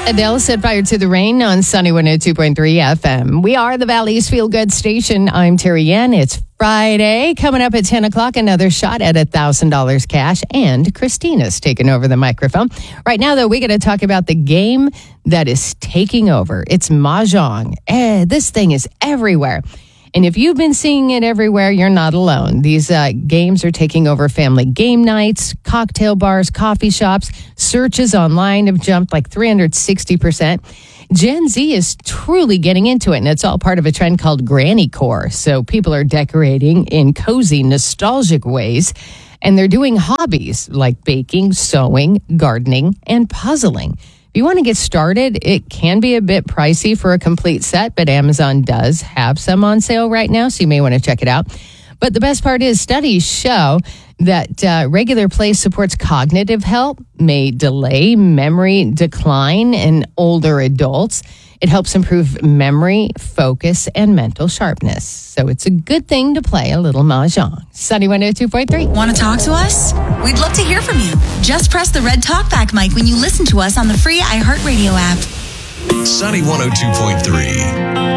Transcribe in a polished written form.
Adele set fire to the rain on Sunny 102.3 FM. We are the Valley's Feel Good Station. I'm Terry Yen. It's Friday. Coming up at 10 o'clock, another shot at $1,000 cash. And Christina's taking over the microphone. Right now, though, we're going to talk about the game that is taking over. It's Mahjong. This thing is everywhere. And if you've been seeing it everywhere, you're not alone. These games are taking over family game nights, cocktail bars, coffee shops. Searches online have jumped like 360%. Gen Z is truly getting into it, and it's all part of a trend called Granny Core. So people are decorating in cozy, nostalgic ways, and they're doing hobbies like baking, sewing, gardening, and puzzling. If you want to get started, it can be a bit pricey for a complete set, but Amazon does have some on sale right now, so you may want to check it out. But the best part is studies show that regular play supports cognitive health, may delay memory decline in older adults. It helps improve memory, focus, and mental sharpness. So it's a good thing to play a little Mahjong. Sunny 102.3. Want to talk to us? We'd love to hear from you. Just press the red talkback mic when you listen to us on the free iHeartRadio app. Sunny 102.3.